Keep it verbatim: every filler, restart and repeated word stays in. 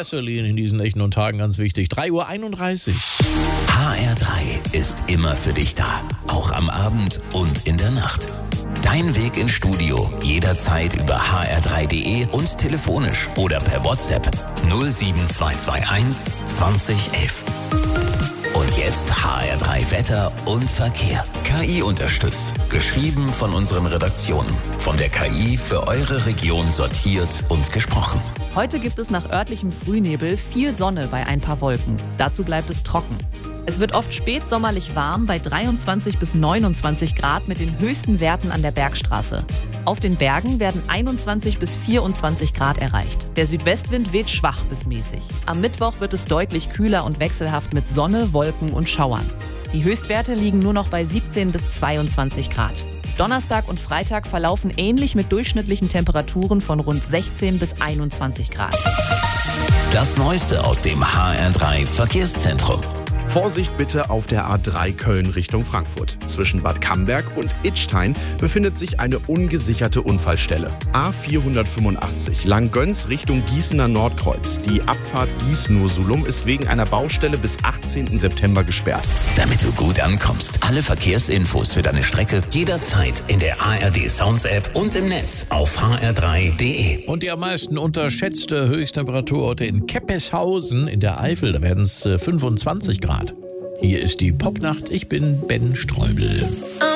Gasoline in diesen nächten und Tagen ganz wichtig. drei Uhr einunddreißig. H R drei ist immer für dich da. Auch am Abend und in der Nacht. Dein Weg ins Studio jederzeit über h r drei punkt d e und telefonisch oder per WhatsApp null sieben zwei zwei eins zwanzig elf. Und jetzt H R drei Wetter und Verkehr. K I unterstützt. Geschrieben von unseren Redaktionen. Von der K I für eure Region sortiert und gesprochen. Heute gibt es nach örtlichem Frühnebel viel Sonne bei ein paar Wolken. Dazu bleibt es trocken. Es wird oft spätsommerlich warm bei dreiundzwanzig bis neunundzwanzig Grad mit den höchsten Werten an der Bergstraße. Auf den Bergen werden einundzwanzig bis vierundzwanzig Grad erreicht. Der Südwestwind weht schwach bis mäßig. Am Mittwoch wird es deutlich kühler und wechselhaft mit Sonne, Wolken und Schauern. Die Höchstwerte liegen nur noch bei siebzehn bis zweiundzwanzig Grad. Donnerstag und Freitag verlaufen ähnlich mit durchschnittlichen Temperaturen von rund sechzehn bis einundzwanzig Grad. Das Neueste aus dem H R drei Verkehrszentrum. Vorsicht bitte auf der A drei Köln Richtung Frankfurt. Zwischen Bad Camberg und Idstein befindet sich eine ungesicherte Unfallstelle. A vierhundertfünfundachtzig Langgöns Richtung Gießener Nordkreuz. Die Abfahrt Gießen-Ursulum ist wegen einer Baustelle bis achtzehnten September gesperrt. Damit du gut ankommst, alle Verkehrsinfos für deine Strecke jederzeit in der A R D Sounds App und im Netz auf h r drei punkt d e. Und die am meisten unterschätzte Höchsttemperatur heute in Keppeshausen in der Eifel. Da werden es fünfundzwanzig Grad. Hier ist die Popnacht. Ich bin Ben Streubel.